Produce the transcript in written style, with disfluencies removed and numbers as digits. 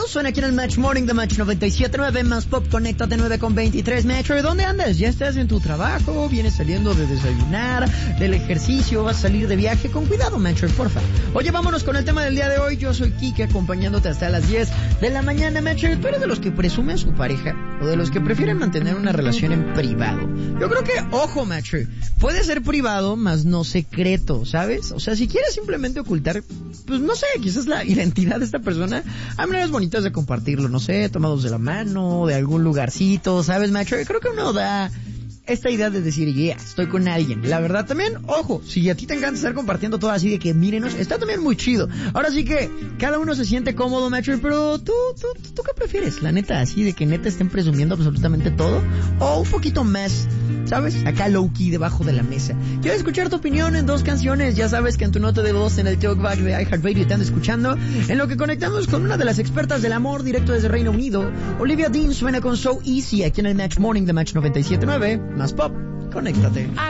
suena aquí en el Match Morning de Match 97.9, más pop, conéctate 9:23, Metro. ¿Dónde andas? ¿Ya estás en tu trabajo? ¿Vienes saliendo de desayunar, del ejercicio? ¿Vas a salir de viaje? Con cuidado, Metro, porfa. Oye, vámonos con el tema del día de hoy. Yo soy Kike, acompañándote hasta las 10 de la mañana, Metro. ¿Tú eres de los que presumen su pareja o de los que prefieren mantener una relación en privado? Yo creo que, ojo, Metro, puede ser privado, más no secreto, ¿sabes? O sea, si quieres simplemente ocultar, pues no sé, quizás la identidad de esta persona, hay maneras bonitas de compartirlo, no sé, tomados de la mano, de algún lugarcito, ¿sabes, macho? Creo que uno da esta idea de decir, yeah, estoy con alguien. La verdad también, ojo, si a ti te encanta estar compartiendo todo así de que mírenos, está también muy chido. Ahora sí que cada uno se siente cómodo, macho, pero ¿tú qué prefieres? La neta, así de que neta estén presumiendo absolutamente todo, o un poquito más, ¿sabes? Acá low-key, debajo de la mesa. Quiero escuchar tu opinión en 2 canciones. Ya sabes que en tu nota de voz en el Talkback de iHeartRadio te ando escuchando, en lo que conectamos con una de las expertas del amor directo desde Reino Unido. Olivia Dean suena con So Easy aquí en el Match Morning de Match 97.9. Más pop, conéctate.